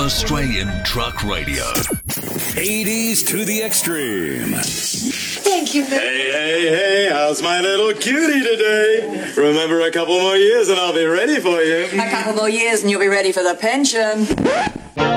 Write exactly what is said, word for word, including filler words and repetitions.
Australian Truck Radio. eighties to the extreme. Thank you, Vic. Hey, hey, hey, how's my little cutie today? Remember, a couple more years and I'll be ready for you. A couple more years and you'll be ready for the pension.